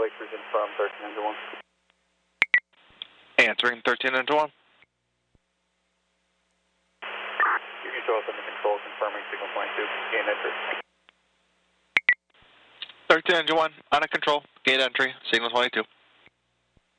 Lake Region from 13 into 1. Answering 13 into 1. Union 12 under control, confirming signal 22, gain entry. 13 into 1, under control, gate entry, signal 22.